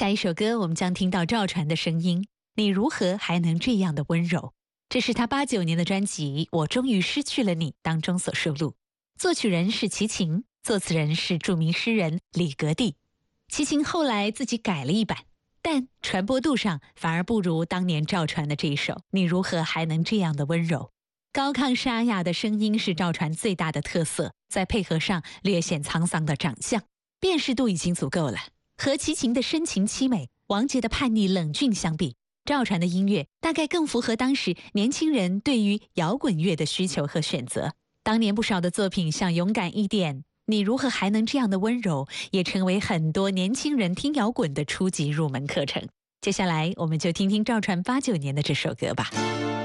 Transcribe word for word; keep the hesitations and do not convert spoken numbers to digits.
下一首歌我们将听到赵传的声音，你如何还能这样的温柔？这是他八九年的专辑《我终于失去了你》当中所收录。作曲人是齐秦，作词人是著名诗人李格弟。齐秦后来自己改了一版，但传播度上反而不如当年赵传的这一首《你如何还能这样的温柔》。高亢沙哑的声音是赵传最大的特色，再配合上略显沧桑的长相，辨识度已经足够了。和齐秦的深情凄美、王杰的叛逆冷峻相比，赵传的音乐大概更符合当时年轻人对于摇滚乐的需求和选择。当年不少的作品像《勇敢一点》，你如何还能这样的温柔，也成为很多年轻人听摇滚的初级入门课程。接下来我们就听听赵传八九年的这首歌吧。